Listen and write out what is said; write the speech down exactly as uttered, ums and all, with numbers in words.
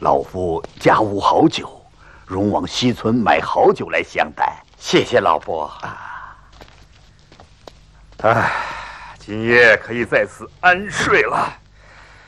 老夫家无好酒，容往西村买好酒来相待。 谢谢老伯。 啊， 唉，今夜可以在此安睡了。